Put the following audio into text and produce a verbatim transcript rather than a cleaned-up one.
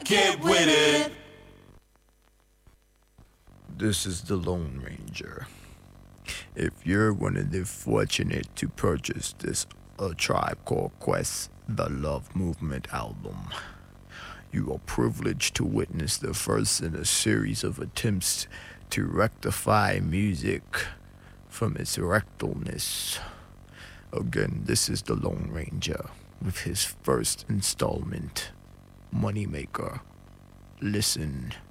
Get with it. This is the Lone Ranger. If you're one of the fortunate to purchase this A Tribe Called Quest, the Love Movement album, you are privileged to witness the first in a series of attempts to rectify music from its rectalness. Again, this is the Lone Ranger with his first installment, Moneymaker. Listen.